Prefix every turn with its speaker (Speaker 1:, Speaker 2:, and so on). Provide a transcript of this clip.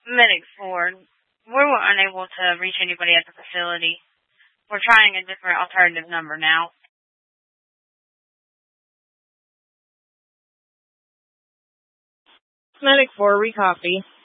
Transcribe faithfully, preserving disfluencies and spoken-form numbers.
Speaker 1: Medic four, we're unable to reach anybody at the facility. We're trying a different alternative number now.
Speaker 2: Medic four, we copy.